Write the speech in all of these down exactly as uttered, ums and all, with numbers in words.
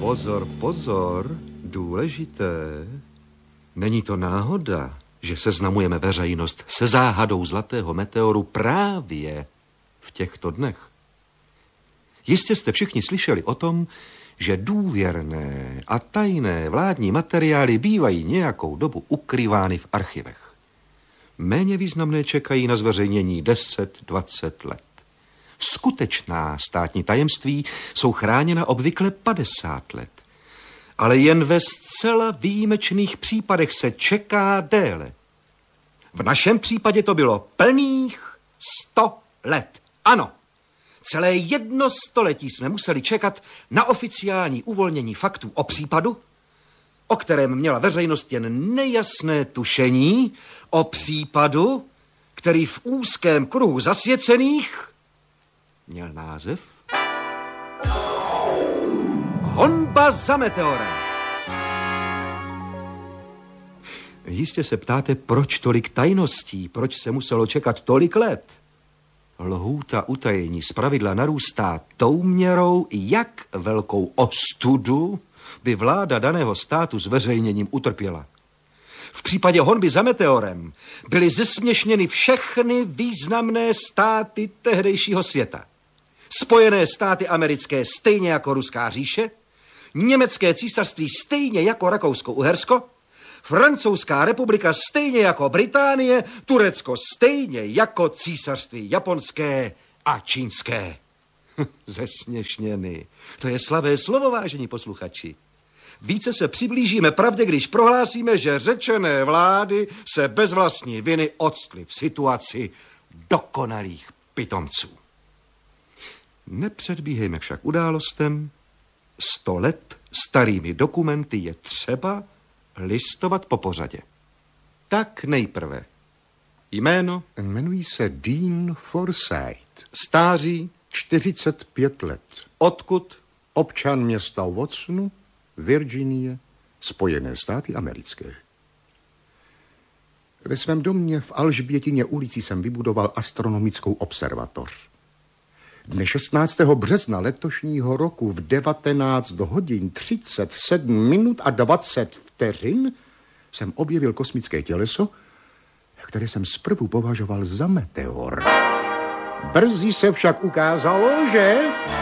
Pozor, pozor, důležité. Není to náhoda, že seznamujeme veřejnost se záhadou zlatého meteoru právě v těchto dnech. Jistě jste všichni slyšeli o tom, že důvěrné a tajné vládní materiály bývají nějakou dobu ukryvány v archivech. Méně významné čekají na zveřejnění deset dvacet let. Skutečná státní tajemství jsou chráněna obvykle padesát let. Ale jen ve zcela výjimečných případech se čeká déle. V našem případě to bylo plných sto let. Ano, celé jedno století jsme museli čekat na oficiální uvolnění faktů o případu, o kterém měla veřejnost jen nejasné tušení, o případu, který v úzkém kruhu zasvěcených měl název Honba za meteorem. Jistě se ptáte, proč tolik tajností, proč se muselo čekat tolik let. Lhůta utajení zpravidla narůstá tou měrou, jak velkou ostudu by vláda daného státu zveřejněním utrpěla. V případě honby za meteorem byly zesměšněny všechny významné státy tehdejšího světa. Spojené státy americké stejně jako Ruská říše, Německé císařství stejně jako Rakousko-Uhersko, Francouzská republika stejně jako Británie, Turecko stejně jako císařství japonské a čínské. Zesměšněny. To je slavé slovo, vážení posluchači. Více se přiblížíme pravdě, když prohlásíme, že řečené vlády se bez vlastní viny octly v situaci dokonalých pitomců. Nepředbíhejme však událostem. Sto let starými dokumenty je třeba listovat po pořadě. Tak nejprve. Jméno? Jmenuji se Dean Forsyth. Stáří? čtyřicet pět let. Odkud? Občan města Watsonu, Virginie, Spojené státy americké. Ve svém domě v Alžbětině ulici jsem vybudoval astronomickou observatoř. Dne šestnáctého března letošního roku v devatenáct hodin třicet sedm minut a dvacet vteřin jsem objevil kosmické těleso, které jsem zprvu považoval za meteor. Brzy se však ukázalo, že...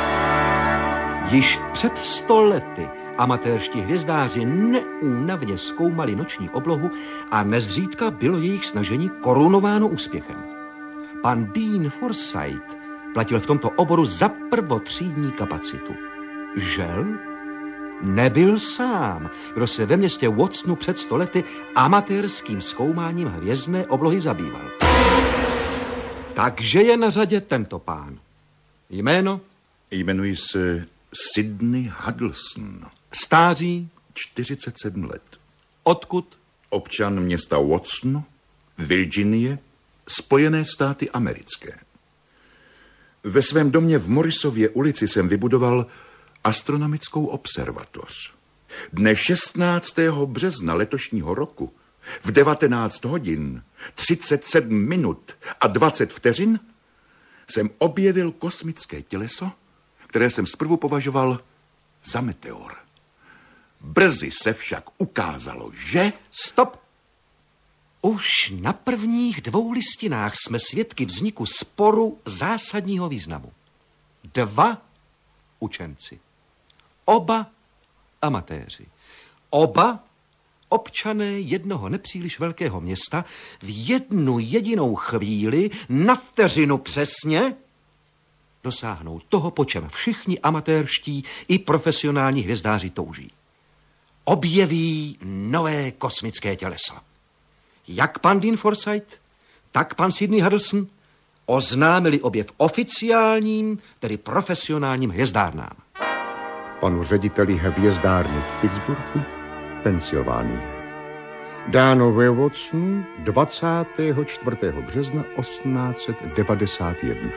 Již před sto lety amatérští hvězdáři neúnavně zkoumali noční oblohu a nezřídka bylo jejich snažení korunováno úspěchem. Pan Dean Forsyth platil v tomto oboru za prvotřídní kapacitu. Žel, nebyl sám, kdo se ve městě Watsonu před sto lety amatérským zkoumáním hvězdné oblohy zabýval. Takže je na řadě tento pán. Jméno? Jmenuji se Sidney Huddleston. Stáří? čtyřicet sedm let. Odkud? Občan města Watson, Virginie, Spojené státy americké. Ve svém domě v Morrisově ulici jsem vybudoval astronomickou observatoř. Dne šestnáctého března letošního roku v devatenáct hodin třicet sedm minut a dvacet vteřin jsem objevil kosmické těleso, které jsem zprvu považoval za meteor. Brzy se však ukázalo, že... Stop! Už na prvních dvou listinách jsme svědky vzniku sporu zásadního významu. Dva učenci. Oba amatéři. Oba občané jednoho nepříliš velkého města v jednu jedinou chvíli na vteřinu přesně dosáhnou toho, po čem všichni amatérští i profesionální hvězdáři touží. Objeví nové kosmické těleso. Jak pan Dean Forsyth, tak pan Sidney Huddleston oznámili objev oficiálním, tedy profesionálním hvězdárnám. Panu řediteli hvězdárny v Pittsburghu, Pensylvánie. Dáno ve Watsonu dvacátého čtvrtého března osmnáct set devadesát jedna.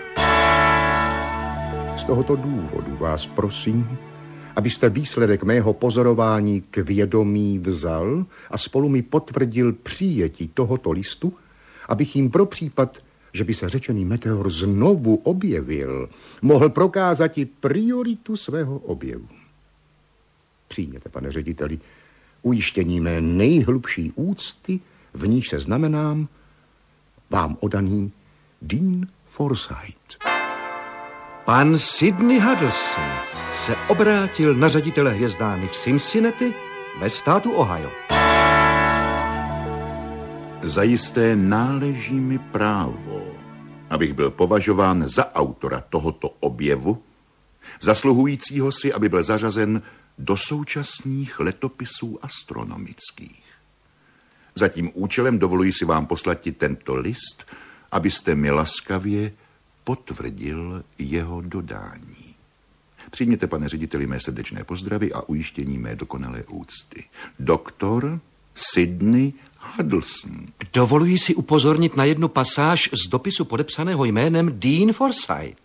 Z tohoto důvodu vás prosím, abyste výsledek mého pozorování k vědomí vzal a spolu mi potvrdil přijetí tohoto listu, abych jim pro případ, že by se řečený meteor znovu objevil, mohl prokázat i prioritu svého objevu. Přijměte, pane řediteli, ujištění mé nejhlubší úcty, v níž se znamenám vám odaný Dean Forsyth. Pan Sidney Huddleston se obrátil na ředitele hvězdárny v Cincinnati ve státu Ohio. Zajisté náleží mi právo, abych byl považován za autora tohoto objevu, zasluhujícího si, aby byl zařazen do současných letopisů astronomických. Za tím účelem dovoluji si vám poslati tento list, abyste mi laskavě potvrdil jeho dodání. Přijměte, pane řediteli, mé srdečné pozdravy a ujištění mé dokonalé úcty. Doktor Sidney Huddleston. Dovoluji si upozornit na jednu pasáž z dopisu podepsaného jménem Dean Forsyth.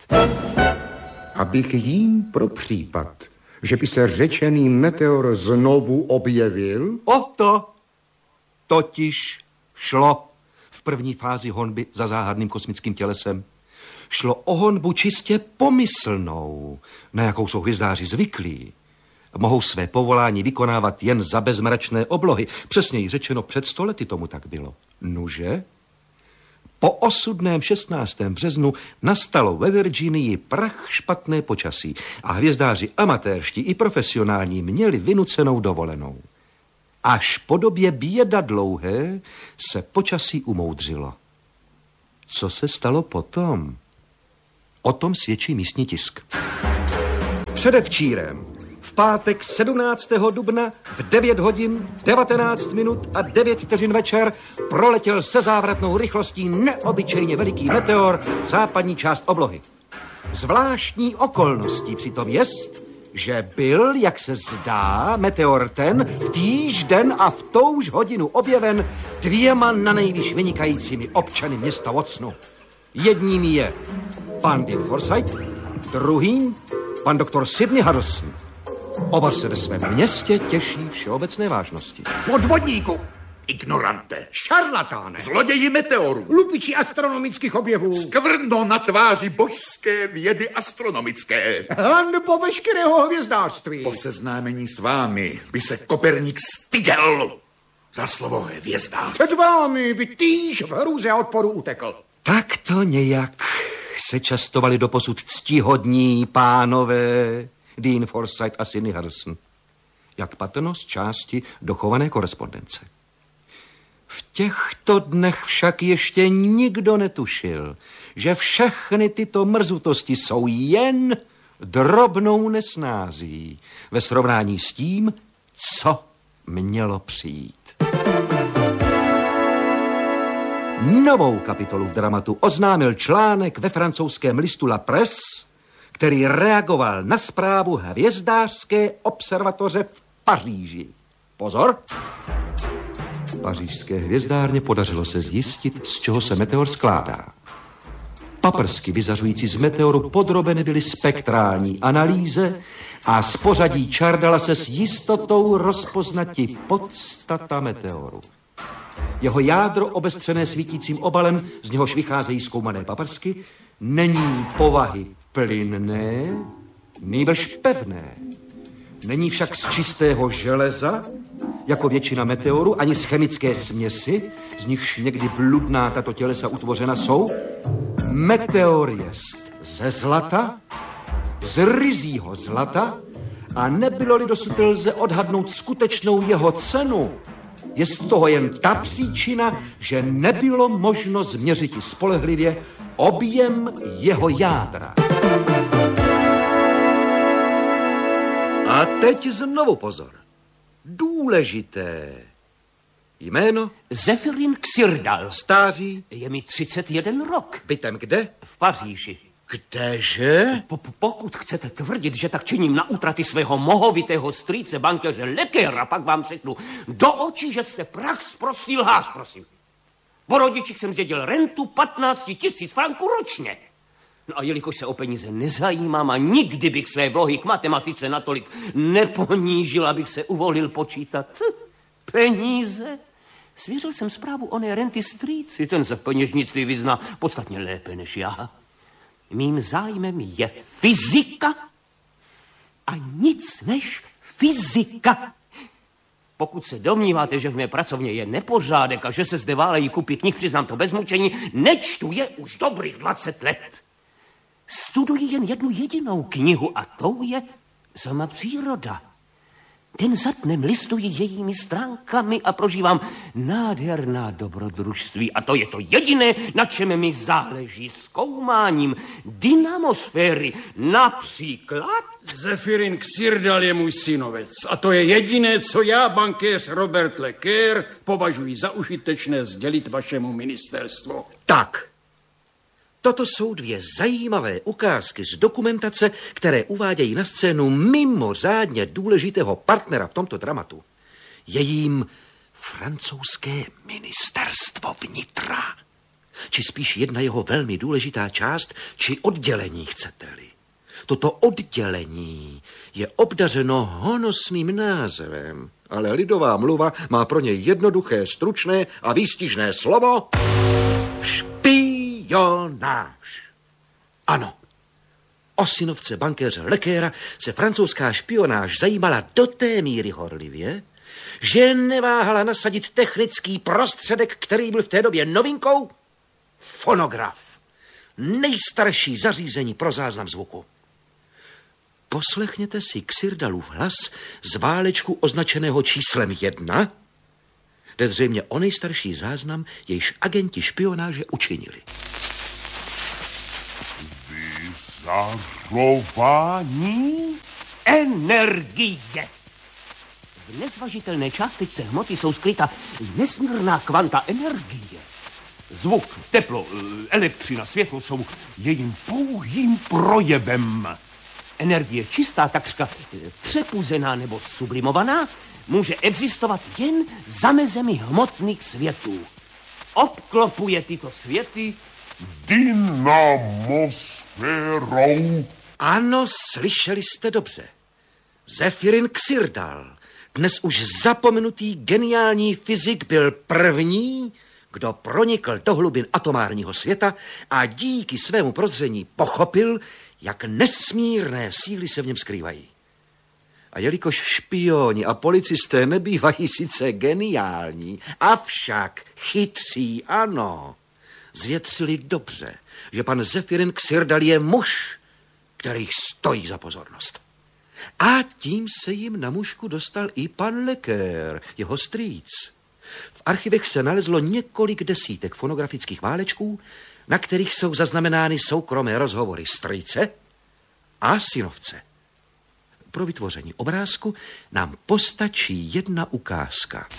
Abych jím pro případ, že by se řečený meteor znovu objevil? O to totiž šlo v první fázi honby za záhadným kosmickým tělesem. Šlo o honbu čistě pomyslnou, na jakou jsou hvězdáři zvyklí. Mohou své povolání vykonávat jen za bezmračné oblohy. Přesněji řečeno, před sto lety tomu tak bylo. Nuže? Po osudném šestnáctém březnu nastalo ve Virginii prach špatné počasí a hvězdáři amatérští i profesionální měli vynucenou dovolenou. Až po době běda dlouhé se počasí umoudřilo. Co se stalo potom? O tom svědčí místní tisk. Předevčírem, v pátek sedmnáctého dubna v devět hodin devatenáct minut a devět vteřin večer proletěl se závratnou rychlostí neobyčejně veliký meteor západní část oblohy. Zvláštní okolností přitom jest, že byl, jak se zdá, meteor ten v týž den a v touž hodinu objeven dvěma na nejvíc vynikajícími občany města Watsonu. Jedním je pan Dean Forsyth, druhým pan doktor Sidney Huddleston. Oba se ve svém městě těší všeobecné vážnosti. Podvodníku! Ignorante! Šarlatáne! Zloději meteorů! Lupiči astronomických objevů! Skvrno na tváři božské vědy astronomické! Hanbo veškerého hvězdářství! Po seznámení s vámi by se Koperník styděl za slovo hvězdář. Před vámi by týž v hrůze odporu utekl. Tak to nějak se častovali doposud ctihodní pánové Dean Forsyth a Sidney Huddleston. Jak patrno z části dochované korespondence. V těchto dnech však ještě nikdo netušil, že všechny tyto mrzutosti jsou jen drobnou nesnází ve srovnání s tím, co mělo přijít. Novou kapitolu v dramatu oznámil článek ve francouzském listu La Presse, který reagoval na zprávu hvězdářské observatoře v Paříži. Pozor! Pařížské hvězdárně podařilo se zjistit, z čeho se meteor skládá. Paprsky vyzařující z meteoru podrobeny byly spektrální analýze a z pořadí čar dala se s jistotou rozpoznati podstata meteoru. Jeho jádro, obestřené svítícím obalem, z něhož vycházejí zkoumané paprsky, není povahy plynné, nýbrž pevné. Není však z čistého železa, jako většina meteorů, ani z chemické směsi, z nichž někdy bludná tato tělesa utvořena jsou. Meteor jest ze zlata, z ryzího zlata, a nebylo-li dosud lze odhadnout skutečnou jeho cenu, je z toho jen ta příčina, že nebylo možno změřit spolehlivě objem jeho jádra. A teď znovu pozor. Důležité. Jméno? Zefirin Xirdal. Stáří? Je mi třicet jeden rok. Bytem kde? V Paříži. Kdeže? Po, pokud chcete tvrdit, že tak činím na útraty svého mohovitého strýce, bankéře Lekéra, pak vám řeknu do očí, že jste prach sprostý lhář, prosím. Po rodičích jsem zdědil rentu patnáct tisíc franků ročně. No a jelikož se o peníze nezajímám a nikdy bych své vlohy k matematice natolik neponížil, abych se uvolil počítat peníze, svěřil jsem zprávu oné renty strýci. Ten se v peněžnictví vyzná podstatně lépe než já. Mým zájmem je fyzika a nic než fyzika. Pokud se domníváte, že v mé pracovně je nepořádek a že se zde válejí kupy knih, přiznám to bez mučení, nečtu je už dobrých dvacet let. Studuji jen jednu jedinou knihu a tou je sama příroda. Den za dnem listuji jejími stránkami a prožívám nádherná dobrodružství. A to je to jediné, na čem mi záleží, zkoumáním dynamosféry. Například... Zephyrin Xirdal je můj synovec. A to je jediné, co já, bankéř Robert Lecaire, považuji za užitečné sdělit vašemu ministerstvu. Tak. Toto jsou dvě zajímavé ukázky z dokumentace, které uvádějí na scénu mimořádně důležitého partnera v tomto dramatu. Je jím francouzské ministerstvo vnitra. Či spíš jedna jeho velmi důležitá část, či oddělení, chcete-li. Toto oddělení je obdařeno honosným názvem, ale lidová mluva má pro něj jednoduché, stručné a výstižné slovo špionáž. Ano, o synovce bankéře Lecaira se francouzská špionáž zajímala do té míry horlivě, že neváhala nasadit technický prostředek, který byl v té době novinkou, fonograf. Nejstarší zařízení pro záznam zvuku. Poslechněte si Xirdalův hlas z válečku označeného číslem jedna, jde zřejmě o nejstarší záznam, jejíž agenti špionáže učinili. Vyzařování Energie. V nezvažitelné částečce hmoty jsou skryta nesmírná kvanta energie. Zvuk, teplo, elektřina, světlo jsou jejím pouhým projevem. Energie čistá, takřka přepuzená nebo sublimovaná, může existovat jen za mezemi hmotných světů. Obklopuje tyto světy dynamosférou. Ano, slyšeli jste dobře. Zephyrin Xirdal, dnes už zapomenutý geniální fyzik, byl první, kdo pronikl do hlubin atomárního světa a díky svému prozření pochopil, jak nesmírné síly se v něm skrývají. A jelikož špioni a policisté nebývají sice geniální, avšak chytří, ano, zvětřili dobře, že pan Zephyrin Xirdal je muž, který stojí za pozornost. A tím se jim na mužku dostal i pan Lecaire, jeho strýc. V archivech se nalezlo několik desítek fonografických válečků, na kterých jsou zaznamenány soukromé rozhovory strýce a synovce. Pro vytvoření obrázku nám postačí jedna ukázka.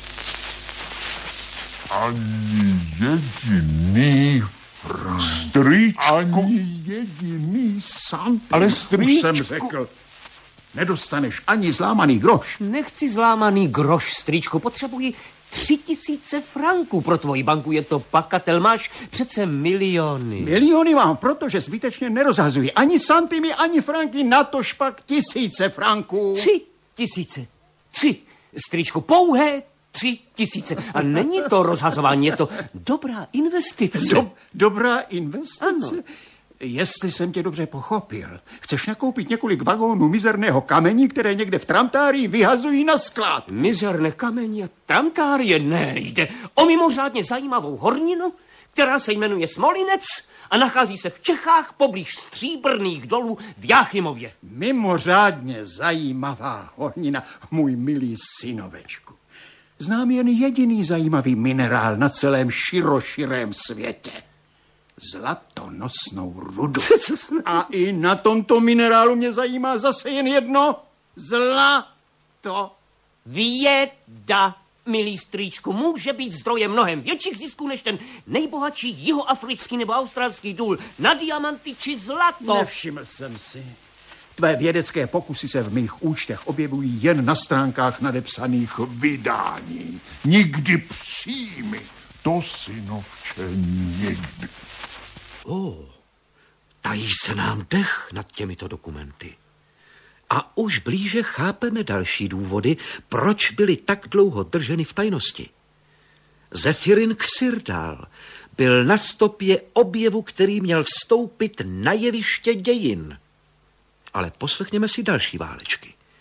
Ani jediný strýčko. Ani jediný santim. Ale Už strýčko. jsem řekl, nedostaneš ani zlámaný groš. Nechci zlámaný groš, strýčku, potřebuji tři tisíce franků pro tvoji banku, je to pakatel, máš přece miliony. Miliony mám, protože zbytečně nerozhazuji ani santimy, ani franky, natož pak tisíce franků. Tři tisíce, tři, strýčku, pouhé tři tisíce. A není to rozhazování, je to dobrá investice. Do, dobrá investice? Ano. Jestli jsem tě dobře pochopil, chceš nakoupit několik vagónů mizerného kamení, které někde v tramtárii vyhazují na sklad. Mizerné kameny, tramtárie, ne, jde o mimořádně zajímavou horninu, která se jmenuje Smolinec a nachází se v Čechách poblíž stříbrných dolů v Jáchymově. Mimořádně zajímavá hornina, můj milý synovečku. Znám jen jediný zajímavý minerál na celém široširém světě. Zlatonosnou rudu. A i na tomto minerálu mě zajímá zase jen jedno. Zlato. Věda, milý strýčku, může být zdrojem mnohem větších zisků než ten nejbohatší jihoafrický nebo australský důl na diamanty či zlato. Nevšiml jsem si. Tvé vědecké pokusy se v mých účtech objevují jen na stránkách nadepsaných Vydání. Nikdy příjmy. To, synovče, nikdy. Oh, tají se nám dech nad těmito dokumenty. A už blíže chápeme další důvody, proč byly tak dlouho drženy v tajnosti. Zephyrin Xirdal byl na stopě objevu, který měl vstoupit na jeviště dějin. Ale poslechněme si další válečky.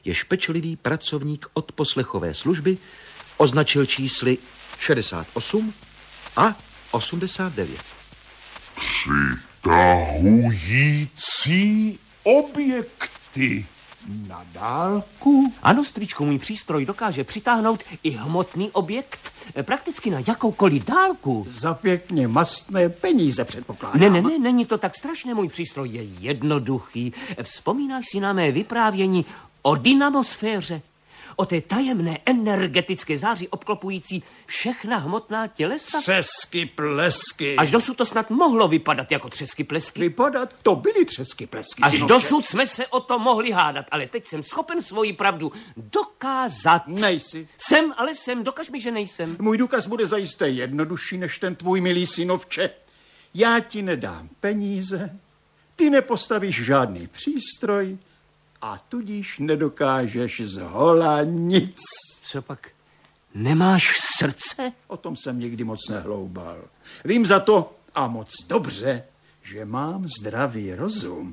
jež pečlivý pracovník odposlechové služby označil čísly šedesát osm a osmdesát devět. Přitahující objekty na dálku? Ano, strýčku, můj přístroj dokáže přitáhnout i hmotný objekt prakticky na jakoukoliv dálku. Za pěkně mastné peníze, předpokládám. Ne, ne, ne, není to tak strašné, můj přístroj je jednoduchý. Vzpomínáš si na mé vyprávění o dynamosféře? O té tajemné energetické záři obklopující všechna hmotná tělesa? Třesky, plesky. Až dosud to snad mohlo vypadat jako třesky, plesky. Vypadat? To byly třesky, plesky. Až synovče. dosud jsme se o to mohli hádat, ale teď jsem schopen svoji pravdu dokázat. Nejsi. Jsem, ale jsem, dokaž mi, že nejsem. Můj důkaz bude zajisté jednodušší než ten tvůj, milý synovče. Já ti nedám peníze, ty nepostavíš žádný přístroj a tudíž nedokážeš zhola nic. Co pak, nemáš srdce? O tom jsem nikdy moc nehloubal. Vím za to a moc dobře, že mám zdravý rozum.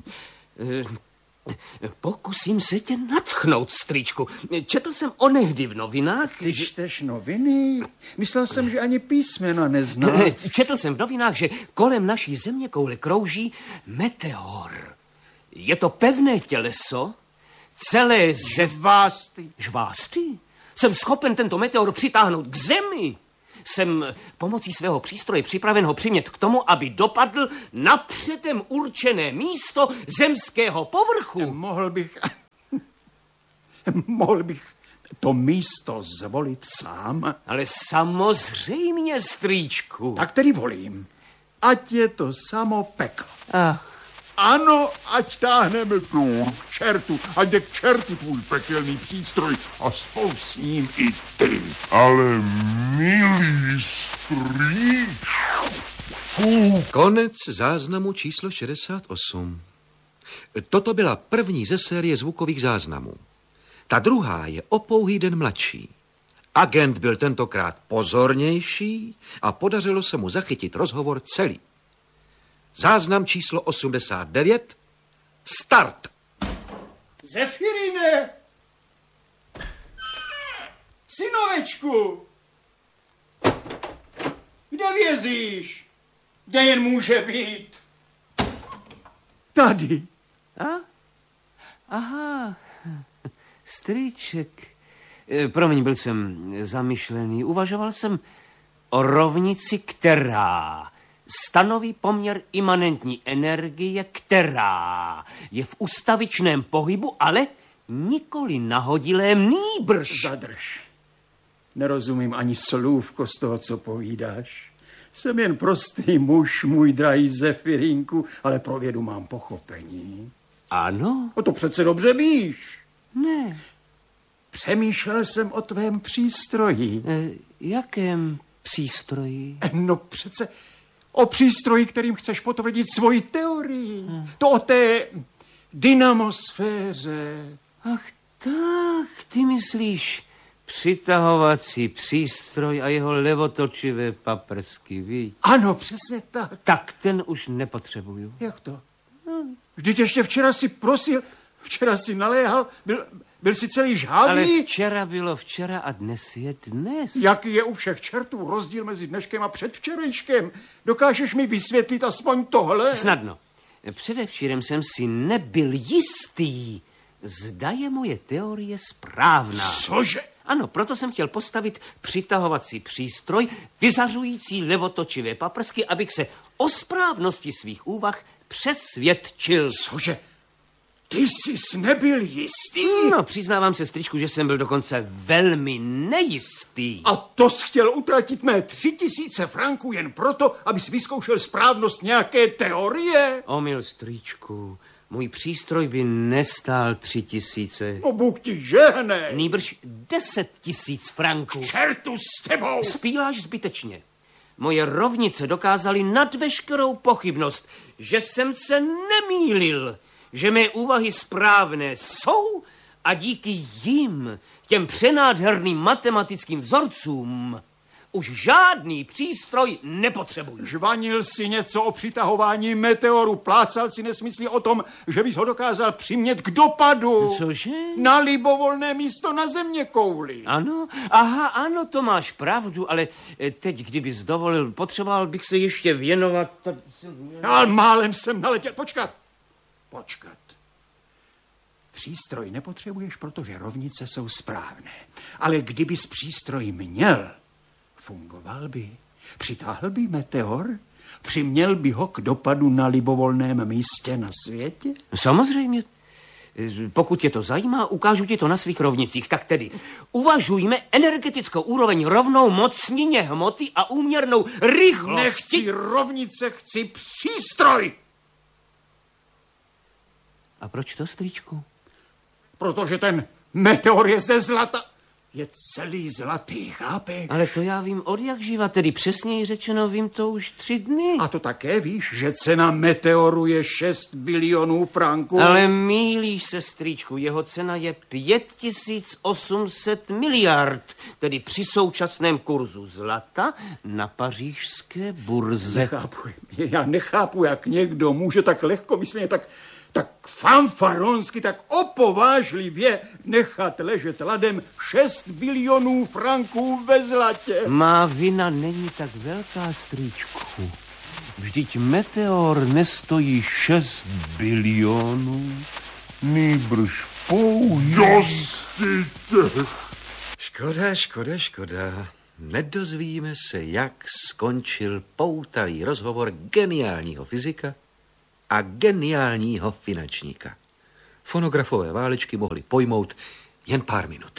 Pokusím se tě nadchnout, strýčku. Četl jsem onehdy v novinách... Ty čteš noviny? Myslel jsem, že ani písmena neznáš. Četl jsem v novinách, že kolem naší zeměkoule krouží meteor. Je to pevné těleso, celé ze... Žvásty. Žvásty? Jsem schopen tento meteor přitáhnout k zemi. Jsem pomocí svého přístroje připraven ho přimět k tomu, aby dopadl na předem určené místo zemského povrchu. Mohl bych... Mohl bych to místo zvolit sám. Ale samozřejmě, strýčku. Tak tedy volím. Ať je to samo peklo. Ach. Ano, ať táhneme tu k čertu, ať jde k čertu tvůj pekelný přístroj a spolu s ním i ty. Ale milý strýčku. Konec záznamu číslo šedesát osm. Toto byla první ze série zvukových záznamů. Ta druhá je o pouhý den mladší. Agent byl tentokrát pozornější a podařilo se mu zachytit rozhovor celý. Záznam číslo osmdesát devět. Start. Zefirine! Synovečku! Kde vězíš? Kde jen může být? Tady. A? Aha, strýček. Promiň, byl jsem zamyšlený. Uvažoval jsem o rovnici, která stanoví poměr imanentní energie, která je v ustavičném pohybu, ale nikoli nahodilém, nýbrž. Zadrž. Nerozumím ani slůvko z toho, co povídáš. Jsem jen prostý muž, můj drahý Zefirinku, ale pro vědu mám pochopení. Ano? O to přece dobře víš. Ne. Přemýšlel jsem o tvém přístroji. E, jakém přístroji? No přece o přístroji, kterým chceš potvrdit svoji teorii. Hmm. To o té dynamosféře. Ach tak, ty myslíš přitahovací přístroj a jeho levotočivé paprsky, víš? Ano, přesně tak. Tak ten už nepotřebuju. Jak to? Hmm. Vždyť ještě včera si prosil, včera si naléhal, byl, byl si celý žhavý. Ale včera bylo včera a dnes je dnes. Jaký je u všech čertů rozdíl mezi dneškem a předvčerejškem? Dokážeš mi vysvětlit aspoň tohle? Snadno. Předevčírem jsem si nebyl jistý, zda je moje teorie správná. Cože? Ano, proto jsem chtěl postavit přitahovací přístroj, vyzařující levotočivé paprsky, abych se o správnosti svých úvah přesvědčil. Cože? Ty jsi nebyl jistý? No, přiznávám se, strýčku, že jsem byl dokonce velmi nejistý. A to jsi chtěl utratit mé tři tisíce franků jen proto, abys vyzkoušel správnost nějaké teorie? Omyl, strýčku. Můj přístroj by nestál tři tisíce. No, Bůh ti žehne. Nýbrž deset tisíc franků. Čertu s tebou. Spíláš zbytečně. Moje rovnice dokázaly nad veškerou pochybnost, že jsem se nemýlil, že mé úvahy správné jsou a díky jim, těm přenádherným matematickým vzorcům, už žádný přístroj nepotřebuji. Žvanil si něco o přitahování meteoru, plácal si nesmysly o tom, že bys ho dokázal přimět k dopadu. Cože? Na libovolné místo na země kouli. Ano, aha, ano, to máš pravdu, ale teď, kdybys dovolil, potřeboval bych se ještě věnovat. Ale málem jsem naletěl. Počkat, počkat. Přístroj nepotřebuješ, protože rovnice jsou správné. Ale kdybys přístroj měl, fungoval by, přitáhl by meteor, přiměl by ho k dopadu na libovolném místě na světě? Samozřejmě. Pokud tě to zajímá, ukážu ti to na svých rovnicích. Tak tedy uvažujme energetickou úroveň rovnou mocnině hmoty a úměrnou rychlosti. Nechci rovnice, chci přístroj. A proč to, strýčku? Protože ten meteor je ze zlata. Je celý zlatý, chápeš? Ale to já vím od jak živa, tedy přesněji řečeno vím to už tři dny. A to také víš, že cena meteoru je šest bilionů franků? Ale mýlíš se, strýčku, jeho cena je pět tisíc osm set miliard, tedy při současném kurzu zlata na pařížské burze. Nechápu, já nechápu, jak někdo může tak lehkomyslně, tak... tak fanfaronsky, tak opovážlivě nechat ležet ladem šest bilionů franků ve zlatě. Má vina není tak velká, strýčku. Vždyť meteor nestojí šest bilionů, nýbrž pouhých. Škoda, škoda, škoda. Nedozvíme se, jak skončil poutavý rozhovor geniálního fyzika a geniálního finančníka. Fonografové válečky mohly pojmout jen pár minut.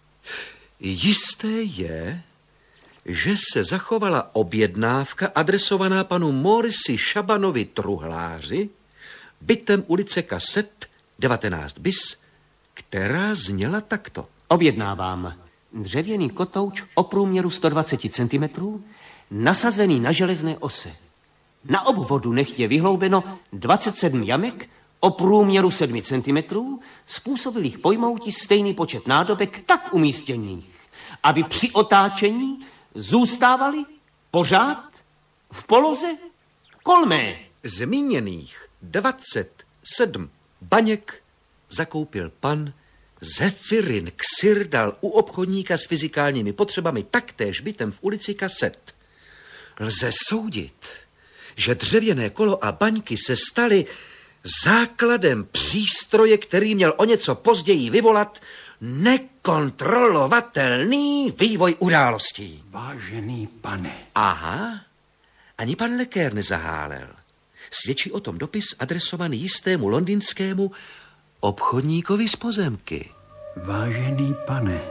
Jisté je, že se zachovala objednávka adresovaná panu Morisi Šabanovi Truhláři bytem ulice Kaset devatenáct bis, která zněla takto. Objednávám dřevěný kotouč o průměru sto dvacet centimetrů, nasazený na železné ose. Na obvodu nechť je vyhloubeno dvacet sedm jamek o průměru sedm centimetrů, způsobilých pojmouti stejný počet nádobek tak umístěných, aby při otáčení zůstávaly pořád v poloze kolmé. Zmíněných dvacet sedm baněk zakoupil pan Zefirin Ksirdal u obchodníka s fyzikálními potřebami taktéž bytem v ulici Kaset. Lze soudit, že dřevěné kolo a baňky se staly základem přístroje, který měl o něco později vyvolat nekontrolovatelný vývoj událostí. Vážený pane. Aha, ani pan Lekér nezahálel. Svědčí o tom dopis adresovaný jistému londýnskému obchodníkovi z pozemky. Vážený pane,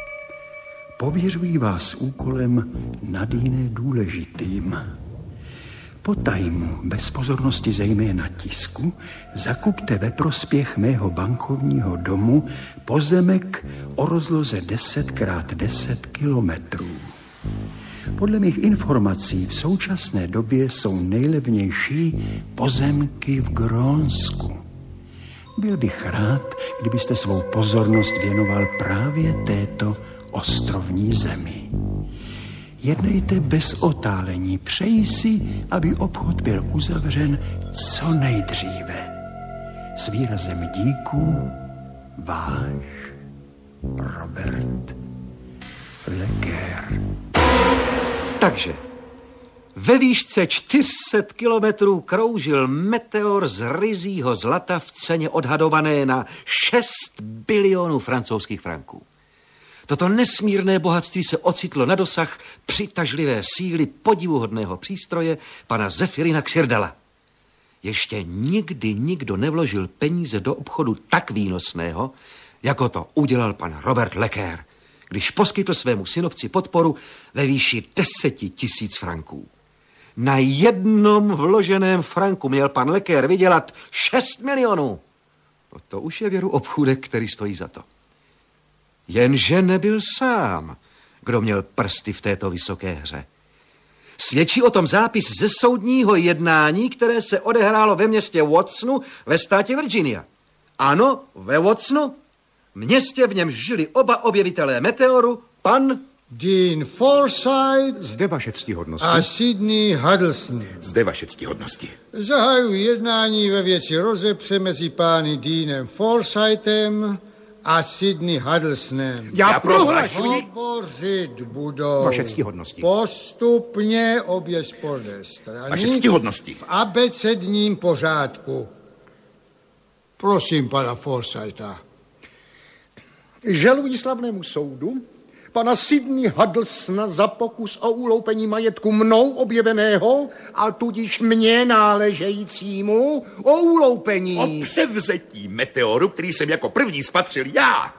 pověřuji vás úkolem nadjiné důležitým. Potajmu, bez pozornosti zejména tisku, zakupte ve prospěch mého bankovního domu pozemek o rozloze deset krát deset kilometrů. Podle mých informací v současné době jsou nejlevnější pozemky v Grónsku. Byl bych rád, kdybyste svou pozornost věnoval právě této ostrovní zemi. Jednejte bez otálení, přeji si, aby obchod byl uzavřen co nejdříve. S výrazem díků, váš Robert Lekér. Takže ve výšce čtyři sta kilometrů kroužil meteor z ryzího zlata v ceně odhadované na šest bilionů francouzských franků. Toto nesmírné bohatství se ocitlo na dosah přitažlivé síly podivuhodného přístroje pana Zefirina Ksirdala. Ještě nikdy nikdo nevložil peníze do obchodu tak výnosného, jako to udělal pan Robert Lekér, když poskytl svému synovci podporu ve výši deseti tisíc franků. Na jednom vloženém franku měl pan Lekér vydělat šest milionů. To už je věru obchůdek, který stojí za to. Jenže nebyl sám, kdo měl prsty v této vysoké hře. Svědčí o tom zápis ze soudního jednání, které se odehrálo ve městě Watsonu ve státě Virginia. Ano, ve Watsonu, městě, v němž žili oba objevitelé meteoru, pan Dean Forsyth Zde vaše ctihodnosti. a Sidney Huddleston. Zde vaše ctihodnosti. Zahajuji jednání ve věci rozepře mezi pány Deanem Forsythem a Sidney Huddlestonem. Já, Já prohlašuji. Hovořit budou Vaše ctihodnosti. postupně obě sporné strany Vaše ctihodnosti. v abecedním pořádku. Prosím pana Forsytha. Žaluji slavnému soudu pana Sidney Huddlestona za pokus o uloupení majetku mnou objeveného a tudíž mně náležejícímu o uloupení. O převzetí meteoru, který jsem jako první spatřil já.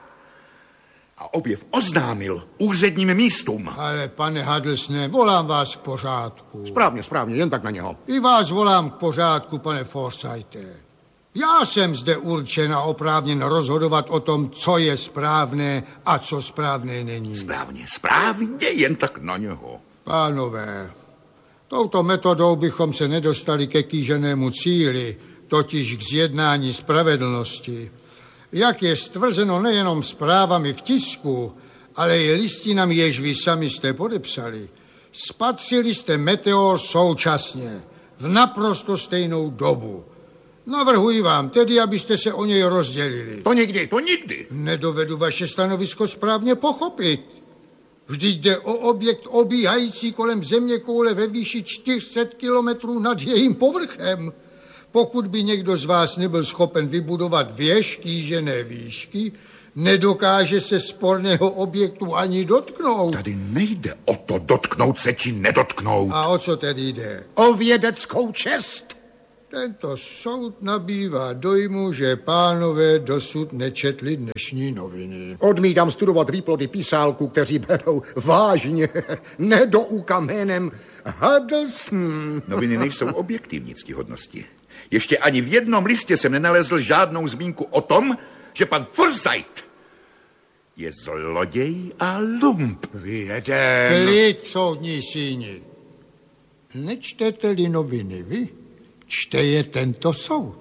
A objev oznámil úředním místům. Ale pane Huddlestone, volám vás k pořádku. Správně, správně, jen tak na něho. I vás volám k pořádku, pane Forsythe. Já jsem zde určen a oprávněn rozhodovat o tom, co je správné a co správné není. Správně, správně, jen tak na něho. Pánové, touto metodou bychom se nedostali ke kýženému cíli, totiž k zjednání spravedlnosti. Jak je stvrzeno nejenom zprávami v tisku, ale i listinami, jež vy sami jste podepsali, spatřili jste meteor současně, v naprosto stejnou dobu. Navrhuji vám tedy, abyste se o něj rozdělili. To nikdy. To nikdy. Nedovedu vaše stanovisko správně pochopit. Vždyť jde o objekt obíhající kolem zeměkoule ve výši čtyři sta kilometrů nad jejím povrchem. Pokud by někdo z vás nebyl schopen vybudovat věž kýžené výšky, nedokáže se sporného objektu ani dotknout. Tady nejde o to dotknout se či nedotknout. A o co tedy jde? O vědeckou čest. Tento soud nabývá dojmu, že pánové dosud nečetli dnešní noviny. Odmítám studovat výplody písálků, kteří berou vážně nedouka jménem Huddleston. Noviny nejsou objektivní ctihodnosti. Ještě ani v jednom listě jsem nenalezl žádnou zmínku o tom, že pan Forsyth je zloděj a lump. Věden. Klid, soudní síni. Nečtete-li noviny vy? Čte je tento soud.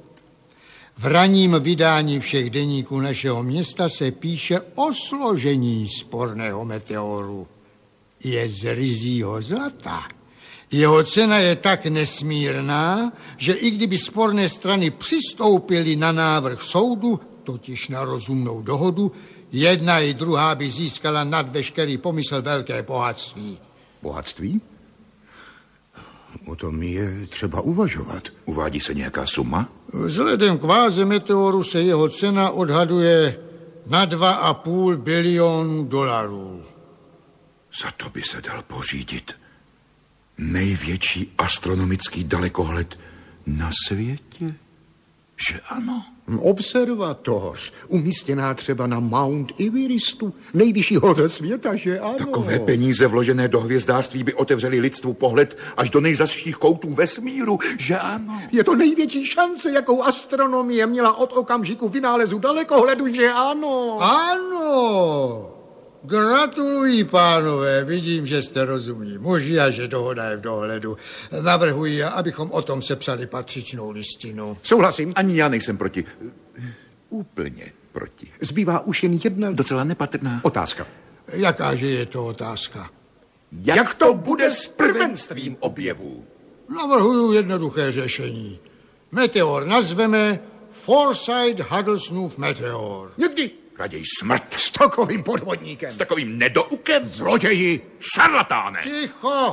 V ranním vydání všech deníků našeho města se píše o složení sporného meteoru. Je z ryzího zlata. Jeho cena je tak nesmírná, že i kdyby sporné strany přistoupily na návrh soudu, totiž na rozumnou dohodu, jedna i druhá by získala nad veškerý pomysl velké bohatství. Bohatství? O tom je třeba uvažovat. Uvádí se nějaká suma? Vzhledem k váze meteoru se jeho cena odhaduje na dva a půl bilionu dolarů. Za to by se dal pořídit největší astronomický dalekohled na světě. Že ano? Observatoř, umístěná třeba na Mount Everestu, nejvyšší hoře světa, že ano? Takové peníze vložené do hvězdářství by otevřely lidstvu pohled až do nejzazších koutů vesmíru, že ano? Je to největší šance, jakou astronomie měla od okamžiku vynálezu dalekohledu, že ano? Ano! Gratuluji, pánové, vidím, že jste rozumní muži a že dohoda je v dohledu. Navrhuji, abychom o tom sepsali patřičnou listinu. Souhlasím. Ani já nejsem proti. Úplně proti. Zbývá už jen jedna Docela nepatrná otázka. Jakáže je to otázka? Jak, Jak to bude s prvenstvím objevů? Navrhuji jednoduché řešení. Meteor nazveme Forsyth Huddlestonův meteor. Někdy Raději smrt. s takovým podvodníkem. S takovým nedoukem? Zloději. Šarlatáne. Ticho!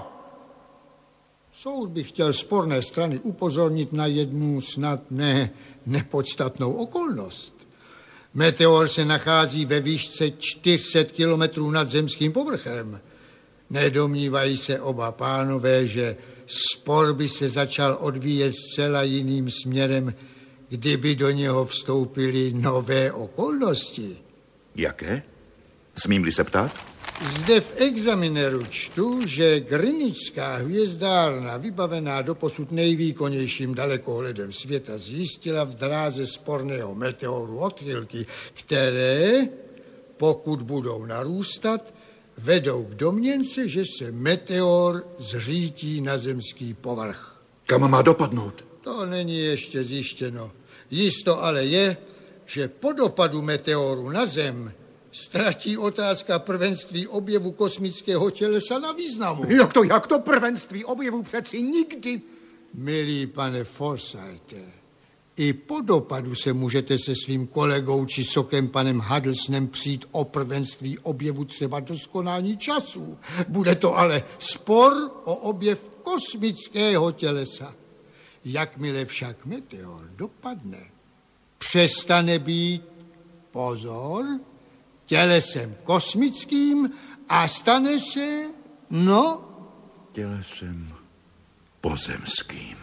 Soud by chtěl sporné strany upozornit na jednu snad ne nepodstatnou okolnost. Meteor se nachází ve výšce čtyři sta kilometrů nad zemským povrchem. Nedomnívají se oba pánové, že spor by se začal odvíjet zcela jiným směrem, kdyby do něho vstoupily nové okolnosti. Jaké? Smím-li se ptát? Zde v examineru čtu, že Greenwichská hvězdárna, vybavená doposud nejvýkonnějším dalekohledem světa, zjistila v dráze sporného meteoru odchylky, které, pokud budou narůstat, vedou k domněnce, že se meteor zřítí na zemský povrch. Kam má dopadnout? To není ještě zjištěno. Jisto ale je, že po dopadu meteoru na zem Ztratí otázka prvenství objevu kosmického tělesa na významu. Jak to, jak to prvenství objevu přeci nikdy? Milý pane Forsythe, i po dopadu se můžete se svým kolegou či sokem panem Huddlesonem přijít o prvenství objevu třeba do skonání času. Bude to ale spor o objev kosmického tělesa. Jakmile však meteor dopadne, přestane být, pozor, tělesem kosmickým a stane se, no... Tělesem pozemským.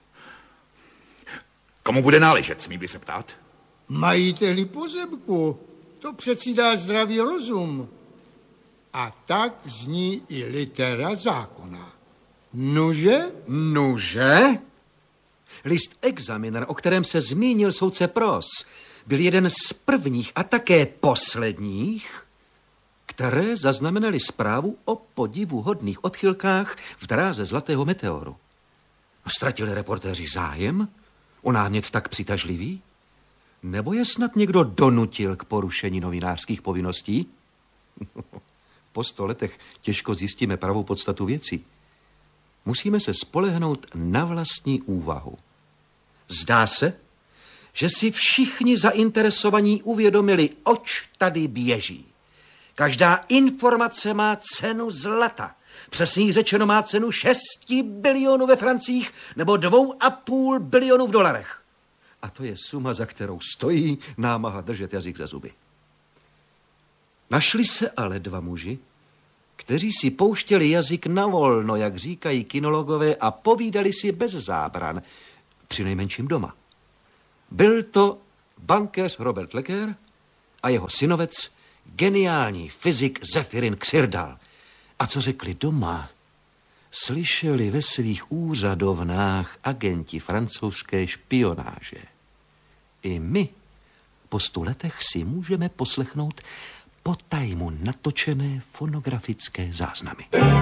Komu bude náležet, smí by se ptát? Majiteli pozemku, to přeci dá zdravý rozum. A tak zní i litera zákona. Nuže? Nuže? List Examiner, o kterém se zmínil soudce Pros, byl jeden z prvních a také posledních, které zaznamenali zprávu o podivuhodných odchylkách v dráze zlatého meteoru. Ztratili reportéři zájem o námět tak přitažlivý? Nebo je snad někdo donutil k porušení novinářských povinností? Po sto letech těžko zjistíme pravou podstatu věcí. Musíme se spolehnout na vlastní úvahu. Zdá se, že si všichni zainteresovaní uvědomili, oč tady běží. Každá informace má cenu zlata. Přesněji řečeno má cenu šesti bilionů ve francích nebo dvou a půl bilionů v dolarech. A to je suma, za kterou stojí námaha držet jazyk za zuby. Našli se ale dva muži, kteří si pouštěli jazyk na volno, jak říkají kinologové, a povídali si bez zábran, přinejmenším doma. Byl to bankéř Robert Lecker a jeho synovec, geniální fyzik Zephyrin Xirdal. A co řekli doma, slyšeli ve svých úřadovnách agenti francouzské špionáže. I my po stu letech si můžeme poslechnout po tajmu natočené fonografické záznamy.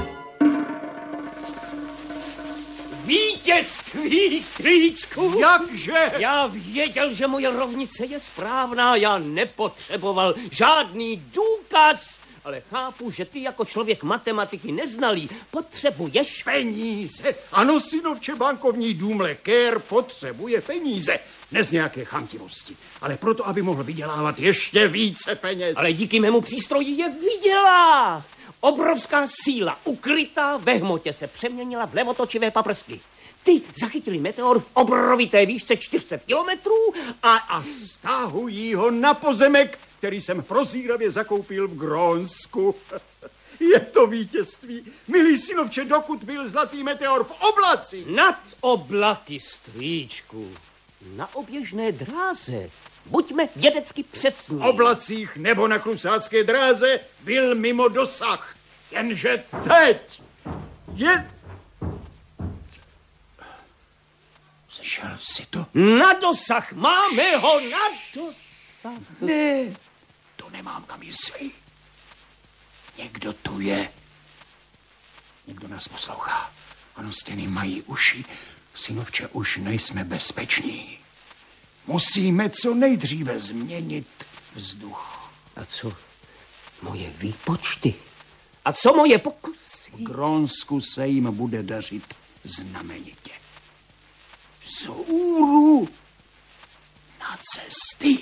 Vítězství, strýčku! Jakže? Já věděl, že moje rovnice je správná, já nepotřeboval žádný důkaz, ale chápu, že ty jako člověk matematiky neznalý potřebuješ Peníze. Ano, synovče, bankovní dům Lecker potřebuje peníze. Ne z nějaké chamtivosti, ale proto, aby mohl vydělávat ještě více peněz. Ale díky mému přístroji je vydělá. Obrovská síla, ukrytá ve hmotě, se přeměnila v levotočivé paprsky. Ty zachytili meteor v obrovité výšce čtyři sta kilometrů a... A stáhují ho na pozemek, který jsem prozíravě zakoupil v Grónsku. Je to vítězství. Milý synovče, dokud byl zlatý meteor v oblaci. Nad oblaky, strýčku. Na oběžné dráze. Buďme vědecky přesní. V oblacích nebo na krusácké dráze byl mimo dosah. Jenže teď je... Slyšel jsi to? Na dosah, máme ho na dosah. Ne, to nemám na mysli. Někdo tu je. Někdo nás poslouchá. Ano, stěny mají uši. Synovče, už nejsme bezpeční. Musíme co nejdříve změnit vzduch. A co moje výpočty? A co moje pokusy? V Grónsku se jim bude dařit znamenitě. Vzhůru na cesty.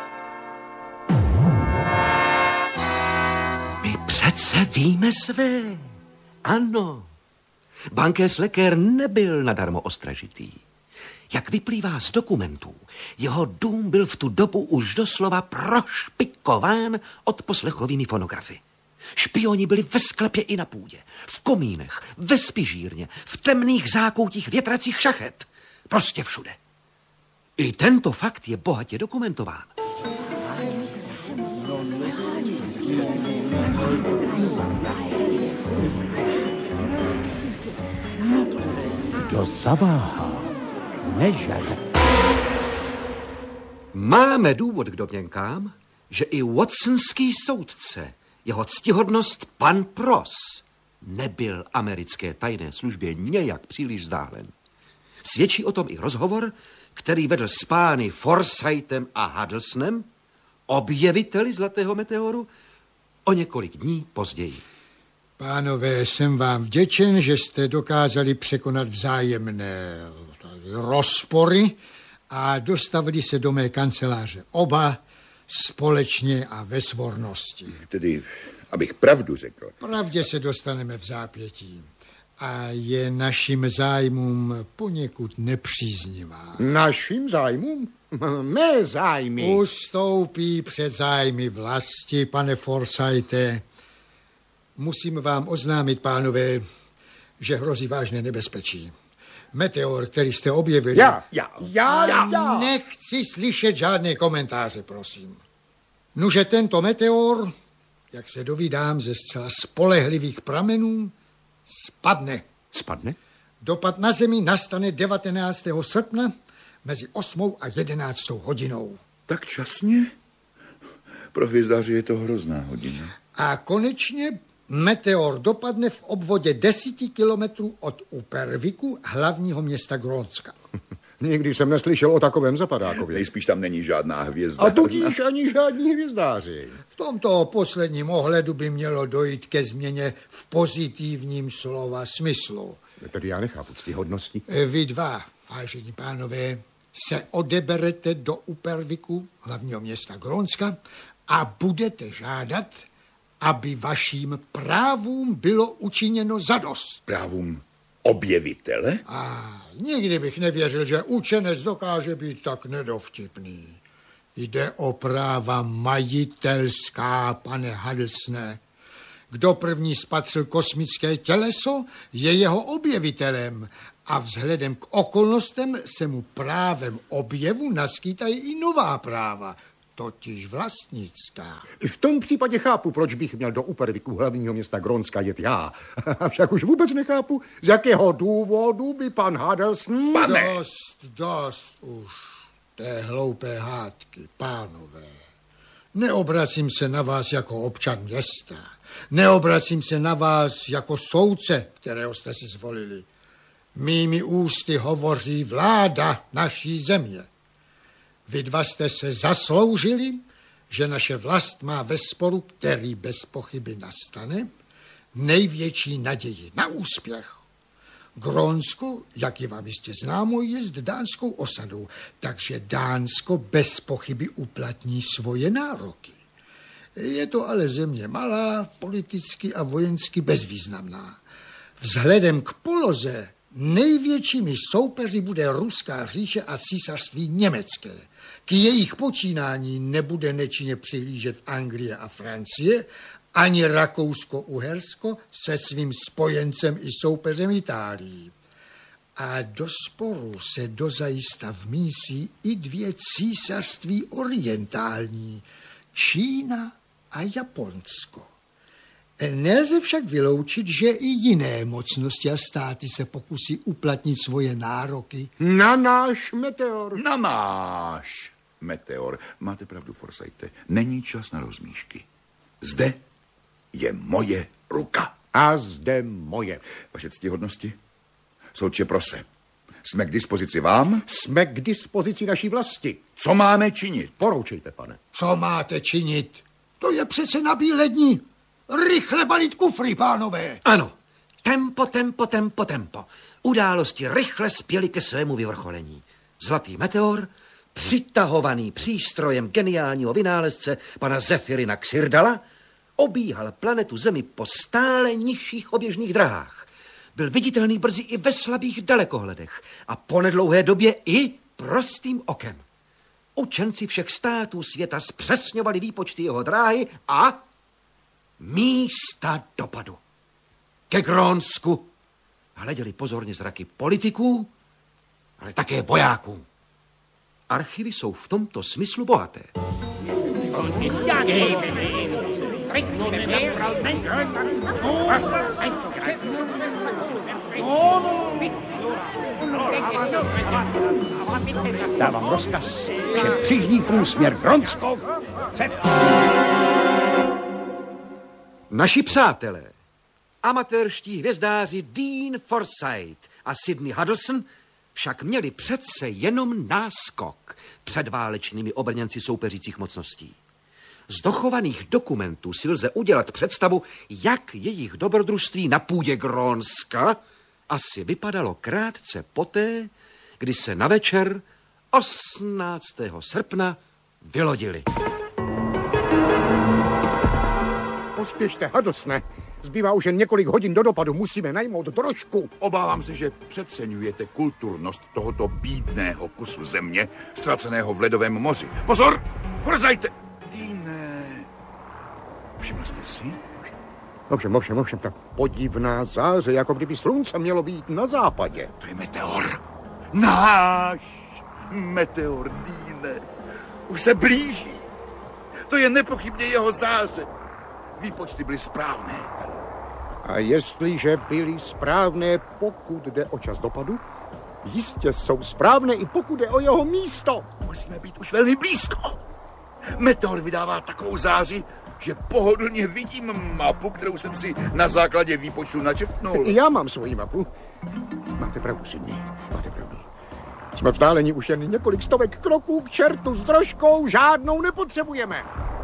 My přece víme své. Ano. Bankéř Lecker nebyl nadarmo ostražitý. Jak vyplývá z dokumentů, jeho dům byl v tu dobu už doslova prošpikován odposlechovými fonografy. Špioni byli ve sklepě i na půdě, v komínech, ve spižírně, v temných zákoutích větracích šachet. Prostě všude. I tento fakt je bohatě dokumentován. Kdo zaváhá, nežere. Máme důvod k domněnkám, že i watsonský soudce, jeho ctihodnost pan Pros, nebyl americké tajné službě nějak příliš vzdálen. Svědčí o tom i rozhovor, který vedl s pány Forsythem a Huddlesonem objeviteli zlatého meteoru o několik dní později. Pánové, jsem vám vděčen, že jste dokázali překonat vzájemné rozpory a dostavili se do mé kanceláře oba společně a ve svornosti. Tedy, abych pravdu řekl. Pravdě se dostaneme v zápětí a je našim zájmům poněkud nepříznivá. Našim zájmům? Mé zájmy. Ustoupí před zájmy vlasti, pane Forsythe. Musím vám oznámit, pánové, že hrozí vážné nebezpečí. Meteor, který jste objevili... Já, já, já, já. já. Nechci slyšet žádné komentáře, prosím. Nuže tento meteor, jak se dovídám ze zcela spolehlivých pramenů, spadne. Spadne? Dopad na Zemi nastane devatenáctého srpna mezi osmou a jedenáctou hodinou. Tak časně? Pro hvězdáře je to hrozná hodina. A konečně meteor dopadne v obvodě deseti kilometrů od Upernavik, hlavního města Grónska. Nikdy jsem neslyšel o takovém zapadákovi. Nejspíš tam není žádná hvězda. A tudíž ani žádní hvězdáři. V tomto posledním ohledu by mělo dojít ke změně v pozitivním slova smyslu. Tedy já nechápu ctihodnosti. Vy dva, vážení pánové, se odeberete do Upernaviku, hlavního města Grónska, a budete žádat, aby vaším právům bylo učiněno zadost. Právům objevitele? A nikdy bych nevěřil, že učenec dokáže být tak nedovtipný. Jde o práva majitelská, pane Huddlestone. Kdo první spatřil kosmické těleso, je jeho objevitelem a vzhledem k okolnostem se mu právem objevu naskýtají i nová práva, totiž vlastnická. V tom případě chápu, proč bych měl do Upernavik, hlavního města Grónska, jet já. Však už vůbec nechápu, z jakého důvodu by pan Huddlestone... Pane! Dost, dost už té hloupé hádky, pánové. Neobracím se na vás jako občan města. Neobracím se na vás jako soudce, kterého jste si zvolili. Mými ústy hovoří vláda naší země. Vy dva jste se zasloužili, že naše vlast má ve sporu, který bez pochyby nastane, největší naději na úspěch. Grónsko, jak je vám jistě známo, je s dánskou osadou, takže Dánsko bez pochyby uplatní svoje nároky. Je to ale země malá, politicky a vojensky bezvýznamná. Vzhledem k poloze největšími soupeři bude Ruská říše a císařství německé. K jejich počínání nebude nečinně přihlížet Anglie a Francie, ani Rakousko-Uhersko se svým spojencem i soupeřem Itálií. A do sporu se dozajista vmísí i dvě císařství orientální, Čína a Japonsko. Nelze však vyloučit, že i jiné mocnosti a státy se pokusí uplatnit svoje nároky Na náš meteor. Na náš meteor. Máte pravdu, Forsythe. Není čas na rozmíšky. Zde je moje ruka. A zde moje. Vaše ctihodnosti, soudče prose, jsme k dispozici vám? Jsme k dispozici naší vlasti. Co máme činit? Poroučejte, pane. Co máte činit? To je přece na bílé dní. Rychle balit kufry, pánové. Ano, tempo, tempo, tempo, tempo. Události rychle spěly ke svému vyvrcholení. Zlatý meteor, přitahovaný přístrojem geniálního vynálezce pana Zefirina Xirdala, obíhal planetu Zemi po stále nižších oběžných drahách. Byl viditelný brzy i ve slabých dalekohledech a po nedlouhé době i prostým okem. Učenci všech států světa zpřesňovali výpočty jeho dráhy a místa dopadu. Ke Grónsku hleděli pozorně zraky politiků, ale také vojáků. Archivy jsou v tomto smyslu bohaté. Dávám rozkaz všem křižníkům směr Grónsko. Naši přátelé, amatérští hvězdáři Dean Forsythe a Sidney Huddlestone však měli přece jenom náskok před válečnými obrněnci soupeřících mocností. Z dochovaných dokumentů si lze udělat představu, jak jejich dobrodružství na půdě Grónska asi vypadalo krátce poté, kdy se na večer osmnáctého srpna vylodili. Pospěšte, Hadlsne. Zbývá už jen několik hodin do dopadu. Musíme najmout drožku. Obávám se, že přeceňujete kulturnost tohoto bídného kusu země, ztraceného v ledovém moři. Pozor! Vrzajte! Dýne. Všiml jste si? Ovšem, ovšem, ovšem, ta podivná záře, jako kdyby slunce mělo být na západě. To je meteor. Náš meteor, Dýne. Už se blíží. To je nepochybně jeho záře. Výpočty byly správné. A jestliže byly správné, pokud jde o čas dopadu, jistě jsou správné i pokud jde o jeho místo. Musíme být už velmi blízko. Meteor vydává takovou záři, že pohodlně vidím mapu, kterou jsem si na základě výpočtu načrtnul. Já mám svoji mapu. Máte pravdu, Sidney, máte pravdu. Jsme vzdáleni už jen několik stovek kroků k čertu s drožkou, žádnou nepotřebujeme.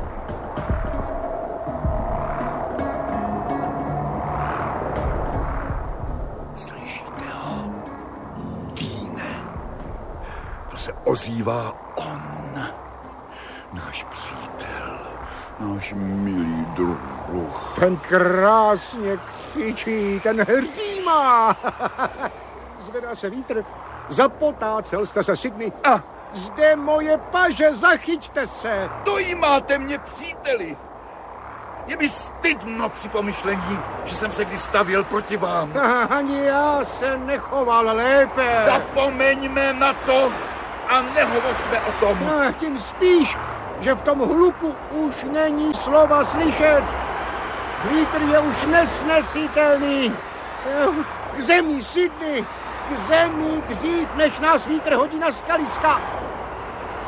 Slyšíte ho? Dýne. To se ozývá on. Náš přítel. Náš milý druh. Ten krásně křičí, ten hřímá. Zvedá se vítr. Zapotácel jste se, Sidney. A zde moje paže, zachyťte se. Dojímáte mě, příteli. Je mi stydno při pomyšlení, že jsem se kdy stavěl proti vám. Ani já se nechoval lépe. Zapomeňme na to a nehovořme o tom. No, tím spíš, že v tom hluku už není slova slyšet. Vítr je už nesnesitelný. K zemi, Sidney, k zemi dřív, než nás vítr hodí na skaliska.